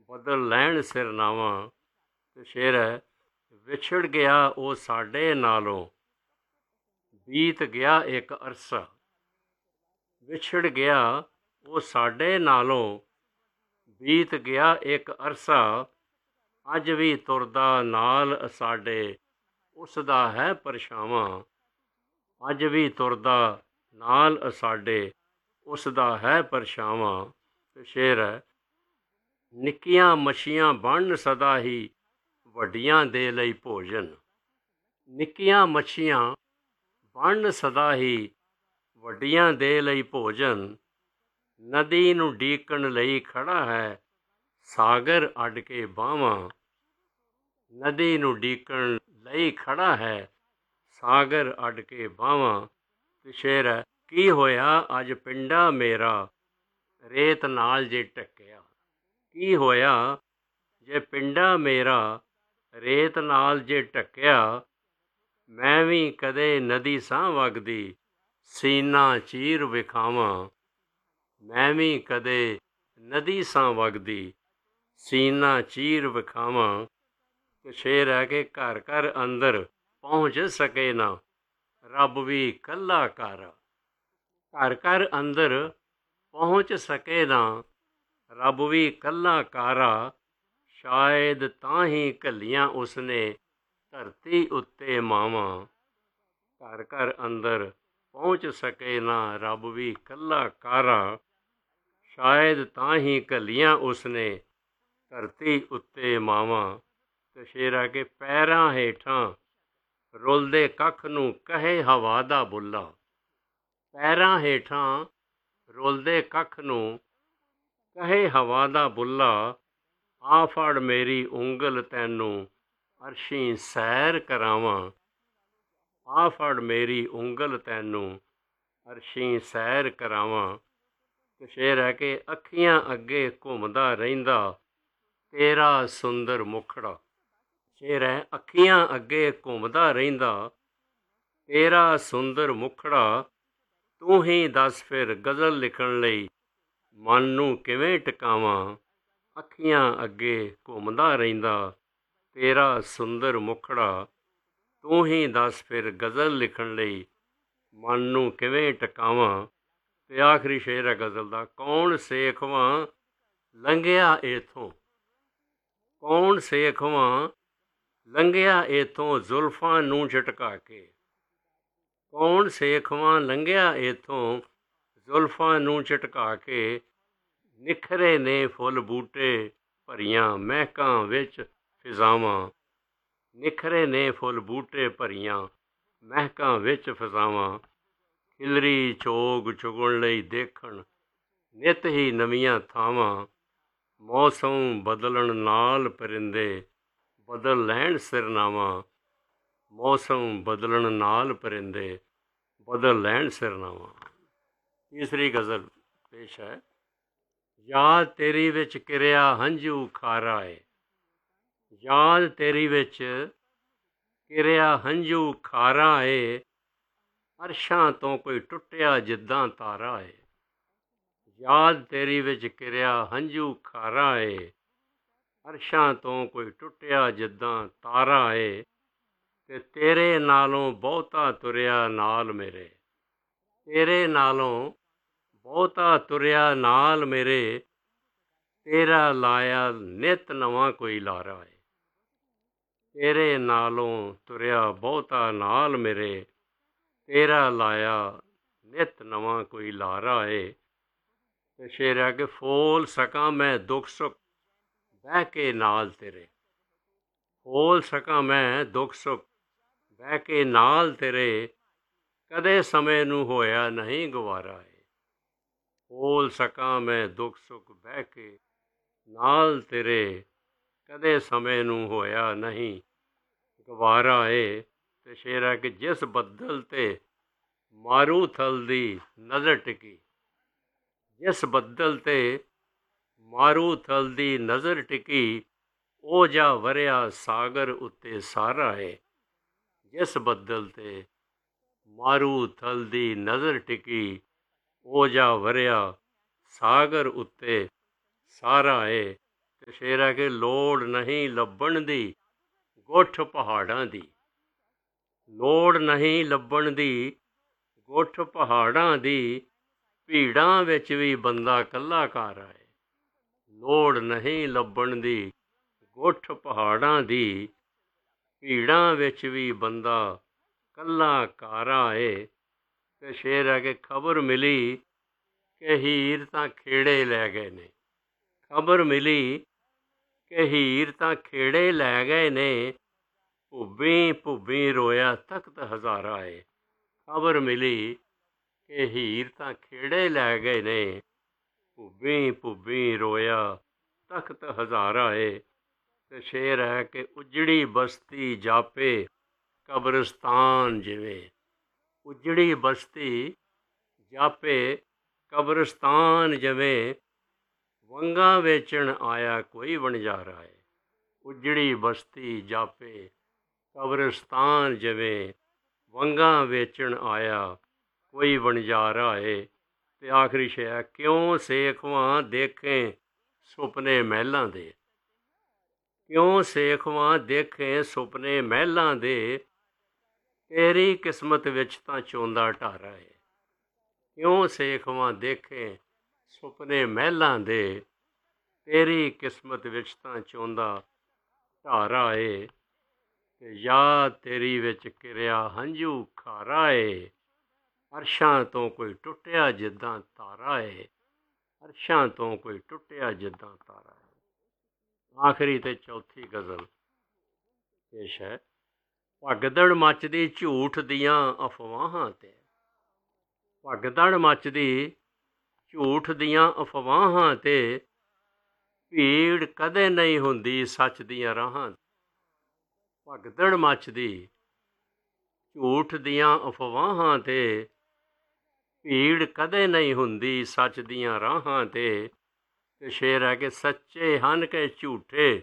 ਬਦਲ ਲੈਣ ਸਿਰਨਾਵਾਂ। ਤੇ ਸ਼ੇਰ ਹੈ, ਵਿਛੜ ਗਿਆ ਉਹ ਸਾਡੇ ਨਾਲੋਂ, ਬੀਤ ਗਿਆ ਇੱਕ ਅਰਸਾ। ਵਿਛੜ ਗਿਆ ਉਹ ਸਾਡੇ ਨਾਲੋਂ, ਬੀਤ ਗਿਆ ਇੱਕ ਅਰਸਾ। ਅੱਜ ਵੀ ਤੁਰਦਾ ਨਾਲ ਸਾਡੇ, ਉਸ ਦਾ ਹੈ ਪਰਛਾਵਾਂ। ਅੱਜ ਵੀ ਤੁਰਦਾ ਨਾਲ ਸਾਡੇ, ਉਸ ਦਾ ਹੈ ਪਰਛਾਵਾਂ। ਤੇ ਸ਼ੇਰ ਹੈ, ਨਿੱਕੀਆਂ ਮੱਛੀਆਂ ਬਣਨ ਸਦਾ ਹੀ, ਵੱਡੀਆਂ ਦੇ ਲਈ ਭੋਜਨ। ਨਿੱਕੀਆਂ ਮੱਛੀਆਂ ਬਣਨ ਸਦਾ ਹੀ, ਵੱਡੀਆਂ ਦੇ ਲਈ ਭੋਜਨ। ਨਦੀ ਨੂੰ ਡੀਕਣ ਲਈ ਖੜਾ ਹੈ, ਸਾਗਰ ਅੱਡ ਕੇ ਬਾਹਾਂ। ਨਦੀ ਨੂੰ ਡੀਕਣ ਲਈ ਖੜਾ ਹੈ, ਸਾਗਰ ਅੱਡ ਕੇ ਬਾਹਾਂ। ਤੇ ਸ਼ੇਰ ਹੈ, ਕੀ ਹੋਇਆ ਅੱਜ ਪਿੰਡਾ ਮੇਰਾ, ਰੇਤ ਨਾਲ ਜੇ ਢੱਕਿਆ। ਕੀ ਹੋਇਆ ਜੇ ਪਿੰਡਾ ਮੇਰਾ, ਰੇਤ ਨਾਲ ਜੇ ਢੱਕਿਆ। ਮੈਂ ਵੀ ਕਦੇ ਨਦੀ ਸਾਂ ਵਗਦੀ, ਸੀਨਾ ਚੀਰ ਵਿਖਾਵਾਂ। ਮੈਂ ਵੀ ਕਦੇ ਨਦੀ ਸਾਂ ਵਗਦੀ, ਸੀਨਾ ਚੀਰ ਵਿਖਾਵਾਂ। ਤੇ ਸ਼ੇਰ ਹੈ ਕਿ ਘਰ ਘਰ ਅੰਦਰ ਪਹੁੰਚ ਸਕੇ ਨਾ, ਰੱਬ ਵੀ ਕੱਲਾ ਕਾਰਾ। ਘਰ ਘਰ ਅੰਦਰ ਪਹੁੰਚ ਸਕੇ ਨਾ, ਰੱਬ ਵੀ ਕੱਲਾ ਕਾਰਾ। ਸ਼ਾਇਦ ਤਾਂ ਹੀ ਘੱਲੀਆਂ ਉਸਨੇ, ਧਰਤੀ ਉੱਤੇ ਮਾਵਾਂ। ਘਰ ਘਰ ਅੰਦਰ ਪਹੁੰਚ ਸਕੇ ਨਾ, ਰੱਬ ਵੀ ਕੱਲਾ ਕਾਰਾ। ਸ਼ਾਇਦ ਤਾਂ ਹੀ ਘੱਲੀਆਂ ਉਸਨੇ, ਧਰਤੀ ਉੱਤੇ ਮਾਵਾਂ। ਤੇ ਸ਼ੇਰ ਆ ਕਿ ਪੈਰਾਂ ਹੇਠਾਂ ਰੁਲਦੇ ਕੱਖ ਨੂੰ ਕਹੇ ਹਵਾ ਦਾ ਬੁੱਲਾ। ਪੈਰਾਂ ਹੇਠਾਂ ਰੁਲਦੇ ਕੱਖ ਨੂੰ ਕਹੇ ਹਵਾ ਦਾ ਬੁੱਲਾ। ਆ ਫੜ ਮੇਰੀ ਉਂਗਲ ਤੈਨੂੰ, ਅਰਸ਼ੀ ਸੈਰ ਕਰਾਵਾਂ। ਆ ਫੜ ਮੇਰੀ ਉਂਗਲ ਤੈਨੂੰ, ਅਰਸ਼ੀ ਸੈਰ ਕਰਾਵਾਂ। ਤੇ ਸ਼ੇਰ ਹੈ ਕਿ ਅੱਖੀਆਂ ਅੱਗੇ ਘੁੰਮਦਾ ਰਹਿੰਦਾ, ਤੇਰਾ ਸੁੰਦਰ ਮੁਖੜਾ। ਸ਼ੇਰ ਹੈ, ਅੱਖੀਆਂ ਅੱਗੇ ਘੁੰਮਦਾ ਰਹਿੰਦਾ, ਤੇਰਾ ਸੁੰਦਰ ਮੁਖੜਾ। ਤੂੰ ਹੀ ਦੱਸ ਫਿਰ ਗਜ਼ਲ ਲਿਖਣ ਲਈ, ਮਨ ਨੂੰ ਕਿਵੇਂ ਟਿਕਾਵਾਂ। ਅੱਖੀਆਂ ਅੱਗੇ ਘੁੰਮਦਾ ਰਹਿੰਦਾ, ਤੇਰਾ ਸੁੰਦਰ ਮੁਖੜਾ। ਤੂੰ ਹੀ ਦੱਸ ਫਿਰ ਗਜ਼ਲ ਲਿਖਣ ਲਈ, ਮਨ ਨੂੰ ਕਿਵੇਂ ਟਿਕਾਵਾਂ। ਤੇ ਆਖਰੀ ਸ਼ੇਰ ਹੈ ਗਜ਼ਲ ਦਾ, ਕੌਣ ਸੇਖਵਾਂ ਲੰਘਿਆ ਏਥੋਂ। ਕੌਣ ਸੇਖਵਾਂ ਲੰਘਿਆ ਏਥੋਂ, ਜ਼ੁਲਫਾਂ ਨੂੰ ਝਟਕਾ ਕੇ। ਕੌਣ ਸੇਖਵਾਂ ਲੰਘਿਆ ਏਥੋਂ, ਜ਼ੁਲਫਾਂ ਨੂੰ ਝਟਕਾ ਕੇ। ਨਿਖਰੇ ਨੇ ਫੁੱਲ ਬੂਟੇ, ਭਰੀਆਂ ਮਹਿਕਾਂ ਵਿੱਚ ਫਿਜ਼ਾਵਾਂ। ਨਿਖਰੇ ਨੇ ਫੁੱਲ ਬੂਟੇ, ਭਰੀਆਂ ਮਹਿਕਾਂ ਵਿੱਚ ਫਿਜ਼ਾਵਾਂ। ਖਿਲਰੀ ਚੋਗ ਚੁਗਣ ਲਈ ਦੇਖਣ, ਨਿੱਤ ਹੀ ਨਵੀਆਂ ਥਾਵਾਂ। ਮੌਸਮ ਬਦਲਣ ਨਾਲ ਪਰਿੰਦੇ, ਬਦਲ ਲੈਣ ਸਿਰਨਾਵਾਂ। ਮੌਸਮ ਬਦਲਣ ਨਾਲ ਪਰਿੰਦੇ, ਬਦਲ ਲੈਣ ਸਿਰਨਾਵਾਂ। ਤੀਸਰੀ ਗਜ਼ਲ ਪੇਸ਼ ਹੈ, ਯਾਦ ਤੇਰੀ ਵਿੱਚ ਕਿਰਿਆ ਹੰਝੂ ਖਾਰਾ ਏ। ਯਾਦ ਤੇਰੀ ਵਿੱਚ ਕਿਰਿਆ ਹੰਝੂ ਖਾਰਾ ਏ, ਅਰਸ਼ਾਂ ਤੋਂ ਕੋਈ ਟੁੱਟਿਆ ਜਿੱਦਾਂ ਤਾਰਾ ਏ। ਯਾਦ ਤੇਰੀ ਵਿੱਚ ਕਿਰਿਆ ਹੰਝੂ ਖਾਰਾ ਏ, ਅਰਸ਼ਾਂ ਤੋਂ ਕੋਈ ਟੁੱਟਿਆ ਜਿੱਦਾਂ ਤਾਰਾ ਏ। ਤੇ ਤੇਰੇ ਨਾਲੋਂ ਬਹੁਤਾ ਤੁਰਿਆ ਨਾਲ ਮੇਰੇ। ਤੇਰੇ ਨਾਲੋਂ ਬਹੁਤਾ ਤੁਰਿਆ ਨਾਲ ਮੇਰੇ, ਤੇਰਾ ਲਾਇਆ ਨਿੱਤ ਨਵਾਂ ਕੋਈ ਲਾਰਾ ਏ। ਤੇਰੇ ਨਾਲੋਂ ਤੁਰਿਆ ਬਹੁਤਾ ਨਾਲ ਮੇਰੇ, ਤੇਰਾ ਲਾਇਆ ਨਿੱਤ ਨਵਾਂ ਕੋਈ ਲਾਰਾ ਏ। ਤੇ ਸ਼ੇਰ ਹੈ ਕਿ ਫੋਲ ਸਕਾਂ ਮੈਂ ਦੁੱਖ ਸੁੱਖ ਬਹਿ ਕੇ ਨਾਲ ਤੇਰੇ। ਫੋਲ ਸਕਾਂ ਮੈਂ ਦੁੱਖ ਸੁੱਖ ਬਹਿ ਕੇ ਨਾਲ ਤੇਰੇ, ਕਦੇ ਸਮੇਂ ਨੂੰ ਹੋਇਆ ਨਹੀਂ ਗਵਾਰਾ ਏ। ਫੋਲ ਸਕਾਂ ਮੈਂ ਦੁੱਖ ਸੁੱਖ ਬਹਿ ਕੇ ਨਾਲ ਤੇਰੇ, ਕਦੇ ਸਮੇਂ ਨੂੰ ਹੋਇਆ ਨਹੀਂ ਗਵਾਰਾ ਏ। ਤੇ ਸ਼ੇਰ ਹੈ ਕਿ ਜਿਸ ਬੱਦਲ 'ਤੇ ਮਾਰੂਥਲ ਦੀ ਨਜ਼ਰ ਟਿਕੀ। ਜਿਸ ਬੱਦਲ 'ਤੇ ਮਾਰੂਥਲ ਦੀ ਨਜ਼ਰ ਟਿਕੀ, ਉਹ ਜਾ ਵਰਿਆ ਸਾਗਰ ਉੱਤੇ ਸਾਰਾ ਏ। ਜਿਸ ਬੱਦਲ 'ਤੇ ਮਾਰੂਥਲ ਦੀ ਨਜ਼ਰ ਟਿਕੀ, ਉਹ ਜਾ ਵਰਿਆ ਸਾਗਰ ਉੱਤੇ ਸਾਰਾ ਏ। ਤੇ ਸ਼ੇਰ ਹੈ ਕਿ ਲੋੜ ਨਹੀਂ ਲੱਭਣ ਦੀ ਗੁੱਠ ਪਹਾੜਾਂ ਦੀ, ਲੋੜ ਨਹੀਂ ਲੱਭਣ ਦੀ ਗੁੱਠ ਪਹਾੜਾਂ ਦੀ, ਭੀੜਾਂ ਵਿੱਚ ਵੀ ਬੰਦਾ ਇਕੱਲਾ ਘਰ ਆਏ। ਲੋੜ ਨਹੀਂ ਲੱਭਣ ਦੀ ਗੁੱਠ ਪਹਾੜਾਂ ਦੀ, ਭੀੜਾਂ ਵਿੱਚ ਵੀ ਬੰਦਾ ਇਕੱਲਾ ਘਰ ਆਏ। ਤੇ ਸ਼ੇਰ ਹੈ ਕਿ ਖਬਰ ਮਿਲੀ ਕਿ ਹੀਰ ਤਾਂ ਖੇੜੇ ਲੈ ਗਏ ਨੇ, ਖਬਰ ਮਿਲੀ ਕਿ ਹੀਰ ਤਾਂ ਖੇੜੇ ਲੈ ਗਏ ਨੇ, ਭੁੱਬੀ ਭੁੱਬੀ ਰੋਇਆ ਤਖਤ ਹਜ਼ਾਰਾ ਏ। ਖਬਰ ਮਿਲੀ ਕਿ ਹੀਰ ਤਾਂ ਖੇੜੇ ਲੈ ਗਏ ਨੇ, ਭੁੱਬੀ ਭੁੱਬੀ ਰੋਇਆ ਤਖਤ ਹਜ਼ਾਰਾ ਏ। ਤੇ ਸ਼ੇਰ ਹੈ ਕਿ ਉਜੜੀ ਬਸਤੀ ਜਾਪੇ ਕਬਰਸਤਾਨ ਜਿਵੇਂ, ਉਜੜੀ ਬਸਤੀ ਜਾਪੇ ਕਬਰਸਤਾਨ ਜਿਵੇਂ, ਵੰਗਾਂ ਵੇਚਣ ਆਇਆ ਕੋਈ ਵਣਜਾਰਾ ਏ। ਉਜੜੀ ਬਸਤੀ ਜਾਪੇ ਕਬਰਸਤਾਨ ਜਿਵੇਂ, ਵੰਗਾਂ ਵੇਚਣ ਆਇਆ ਕੋਈ ਵਣਜਾਰਾ ਏ। ਤੇ ਆਖਰੀ ਸ਼ੇਰ, ਕਿਉਂ ਸੇਖਵਾਂ ਦੇਖੇ ਸੁਪਨੇ ਮਹਿਲਾਂ ਦੇ, ਕਿਉਂ ਸੇਖਵਾਂ ਦੇਖੇ ਸੁਪਨੇ ਮਹਿਲਾਂ ਦੇ, ਤੇਰੀ ਕਿਸਮਤ ਵਿੱਚ ਤਾਂ ਚੋਂਦਾ ਢਾਰਾ ਏ। ਕਿਉਂ ਸੇਖਵਾਂ ਦੇਖੇ ਸੁਪਨੇ ਮਹਿਲਾਂ ਦੇ, ਤੇਰੀ ਕਿਸਮਤ ਵਿੱਚ ਤਾਂ ਚੋਂਦਾ ਢਾਰਾ ਏ। ਤੇ ਯਾਦ ਤੇਰੀ ਵਿੱਚ ਕਿਰਿਆ ਹੰਝੂ ਖਾਰਾ ਏ, ਅਰਸ਼ਾਂ ਤੋਂ ਕੋਈ ਟੁੱਟਿਆ ਜਿੱਦਾਂ ਤਾਰਾ ਏ, ਅਰਸ਼ਾਂ ਤੋਂ ਕੋਈ ਟੁੱਟਿਆ ਜਿੱਦਾਂ ਤਾਰਾ ਏ। ਆਖਰੀ ਤੇ ਚੌਥੀ ਗਜ਼ਲ ਪੇਸ਼ ਹੈ। ਭਗਦੜ ਮੱਚਦੀ ਝੂਠ ਦੀਆਂ ਅਫਵਾਹਾਂ ਤੇ, ਭਗਦੜ ਮੱਚਦੀ ਝੂਠ ਦੀਆਂ ਅਫਵਾਹਾਂ ਤੇ, ਭੀੜ ਕਦੇ ਨਹੀਂ ਹੁੰਦੀ ਸੱਚ ਦੀਆਂ ਰਾਹਾਂ। ਭਗਦੜ ਮੱਚਦੀ ਝੂਠ ਦੀਆਂ ਅਫਵਾਹਾਂ ਤੇ, ਭੀੜ ਕਦੇ ਨਹੀਂ ਹੁੰਦੀ ਸੱਚ ਦੀਆਂ ਰਾਹਾਂ ਤੇ। ਤੇ ਸ਼ੇਰ ਹੈ ਕਿ ਸੱਚੇ ਹਨ ਕਿ ਝੂਠੇ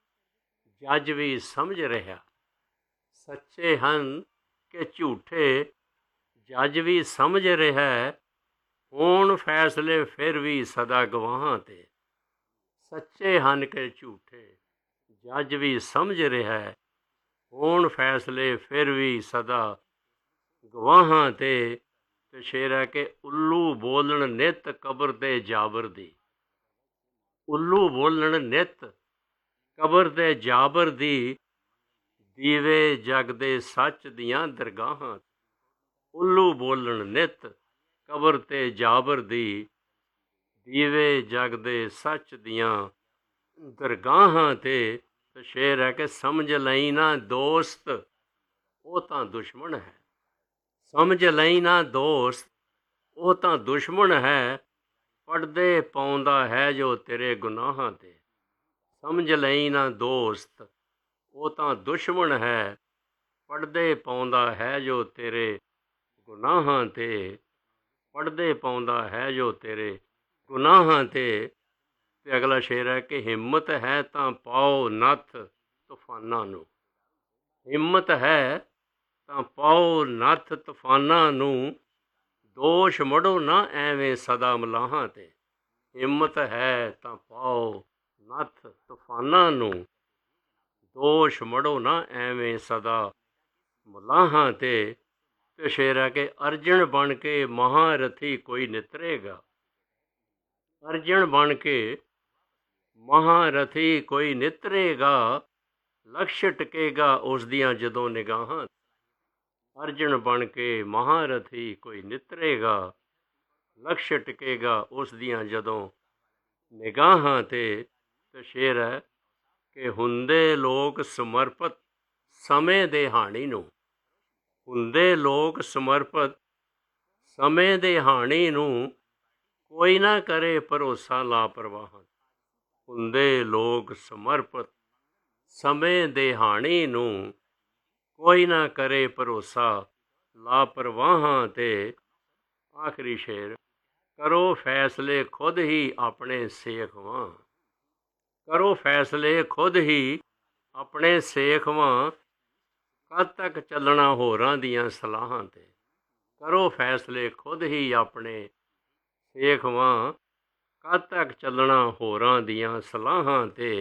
ਜੱਜ ਵੀ ਸਮਝ ਰਿਹਾ, ਸੱਚੇ ਹਨ ਕਿ ਝੂਠੇ ਜੱਜ ਵੀ ਸਮਝ ਰਿਹਾ, ਹੋਣ ਫੈਸਲੇ ਫਿਰ ਵੀ ਸਦਾ ਗਵਾਹਾਂ ਤੇ। ਸੱਚੇ ਹਨ ਕਿ ਝੂਠੇ ਜੱਜ ਵੀ ਸਮਝ ਰਿਹਾ, ਹੋਣ ਫੈਸਲੇ ਫਿਰ ਵੀ ਸਦਾ ਗਵਾਹਾਂ ਤੇ। ਤੇ ਸ਼ੇਰ ਹੈ ਕਿ ਉੱਲੂ ਬੋਲਣ ਨਿੱਤ ਕਬਰ ਤੇ ਜਾਬਰ ਦੀ, ਉੱਲੂ ਬੋਲਣ ਨਿੱਤ ਕਬਰ ਤੇ ਜਾਬਰ ਦੀ, ਦੀਵੇ ਜਗਦੇ ਸੱਚ ਦੀਆਂ ਦਰਗਾਹਾਂ। ਉੱਲੂ ਬੋਲਣ ਨਿੱਤ ਕਬਰ ਤੇ ਜਾਬਰ ਦੀ, ਦੀਵੇ ਜਗਦੇ ਸੱਚ ਦੀਆਂ ਦਰਗਾਹਾਂ ਤੇ। ਤੇ ਸ਼ੇਰ ਹੈ ਕਿ ਸਮਝ ਲਈ ਨਾ ਦੋਸਤ ਉਹ ਤਾਂ ਦੁਸ਼ਮਣ ਹੈ, ਸਮਝ ਲਈ ਨਾ ਦੋਸਤ ਉਹ ਤਾਂ ਦੁਸ਼ਮਣ ਹੈ, ਪੜਦੇ ਪਾਉਂਦਾ ਹੈ ਜੋ ਤੇਰੇ ਗੁਨਾਹਾਂ ਤੇ। ਸਮਝ ਲਈ ਨਾ ਦੋਸਤ ਉਹ ਤਾਂ ਦੁਸ਼ਮਣ ਹੈ, ਪੜਦੇ ਪਾਉਂਦਾ ਹੈ ਜੋ ਤੇਰੇ ਗੁਨਾਹਾਂ ਤੇ, ਪੜਦੇ ਪਾਉਂਦਾ ਹੈ ਜੋ ਤੇਰੇ ਗੁਨਾਹਾਂ ਤੇ। ਤੇ ਅਗਲਾ ਸ਼ੇਰ ਹੈ ਕਿ ਹਿੰਮਤ ਹੈ ਤਾਂ ਪਾਓ ਨੱਥ ਤੂਫਾਨਾਂ ਨੂੰ, ਹਿੰਮਤ ਹੈ ਤਾਂ ਪਾਓ ਨੱਥ ਤੂਫਾਨਾਂ ਨੂੰ, ਦੋਸ਼ ਮੜੋ ਨਾ ਐਵੇਂ ਸਦਾ ਮਲਾਹਾਂ ਤੇ। ਹਿੰਮਤ ਹੈ ਤਾਂ ਪਾਓ ਨੱਥ ਤੂਫਾਨਾਂ ਨੂੰ, ਦੋਸ਼ ਮੜੋ ਨਾ ਐਵੇਂ ਸਦਾ ਮਲਾਹਾਂ ਤੇ। ਤੇ ਸ਼ੇਰ ਹੈ ਕਿ ਅਰਜਨ ਬਣ ਕੇ ਮਹਾਰਥੀ ਕੋਈ ਨਿਤਰੇਗਾ, ਅਰਜਨ ਬਣ ਕੇ ਮਹਾਰਥੀ ਕੋਈ ਨਿਤਰੇਗਾ, ਲਕਸ਼ ਟਿਕੇਗਾ ਉਸ ਦੀਆਂ ਜਦੋਂ ਨਿਗਾਹਾਂ। ਅਰਜਨ ਬਣ ਕੇ ਮਹਾਰਥੀ ਕੋਈ ਨਿਤਰੇਗਾ, ਲਕਸ਼ ਟਿਕੇਗਾ ਉਸ ਦੀਆਂ ਜਦੋਂ ਨਿਗਾਹਾਂ ਤੇ। ਤੇ ਸ਼ੇਰ ਹੈ ਕਿ ਹੁੰਦੇ ਲੋਕ ਸਮਰਪਿਤ ਸਮੇਂ ਦੇ ਹਾਣੀ ਨੂੰ, ਹੁੰਦੇ ਲੋਕ ਸਮਰਪਿਤ ਸਮੇਂ ਦੇ ਹਾਣੀ ਨੂੰ, ਕੋਈ ਨਾ ਕਰੇ ਭਰੋਸਾ ਲਾਪਰਵਾਹਾਂ। ਹੁੰਦੇ ਲੋਕ ਸਮਰਪਿਤ ਸਮੇਂ ਦੇ ਹਾਣੀ ਨੂੰ, ਕੋਈ ਨਾ ਕਰੇ ਭਰੋਸਾ ਲਾਪਰਵਾਹਾਂ ਤੇ। ਆਖਰੀ ਸ਼ੇਰ, ਕਰੋ ਫੈਸਲੇ ਖੁਦ ਹੀ ਆਪਣੇ ਸੇਖਵਾਂ, ਕਰੋ ਫੈਸਲੇ ਖੁਦ ਹੀ ਆਪਣੇ ਸੇਖਵਾਂ, ਕਦ ਤੱਕ ਚੱਲਣਾ ਹੋਰਾਂ ਦੀਆਂ ਸਲਾਹਾਂ ਤੇ। ਕਰੋ ਫੈਸਲੇ ਖੁਦ ਹੀ ਆਪਣੇ ਸੇਖਵਾਂ, ਕਦ ਤੱਕ ਚੱਲਣਾ ਹੋਰਾਂ ਦੀਆਂ ਸਲਾਹਾਂ 'ਤੇ।